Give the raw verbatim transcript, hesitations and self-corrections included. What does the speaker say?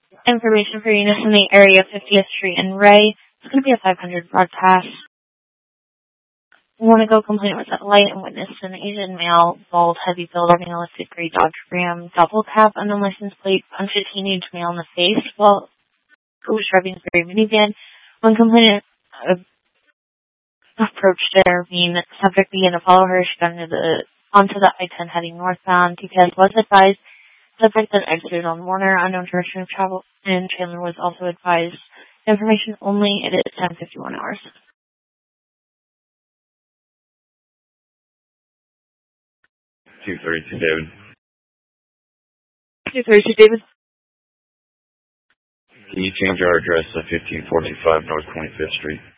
Information for units in the area of fiftieth Street and Ray. It's going to be a five hundred broadcast. We want to go complaint with that light and witness an Asian male, bald, heavy build, driving a lifted gray Dodge Ram, double cab, unknown license plate, punched a teenage male in the face while who was driving a gray minivan. When complainant uh, approached to intervene, the subject began to follow her. She got into the onto the I ten heading northbound. T P S was advised. Subject then exited on Warner. Unknown direction of travel, and Chandler was also advised. Information only. It is ten fifty-one hours. two thirty-two, David. two thirty-two, David. Can you change our address to fifteen forty-five North twenty-fifth Street?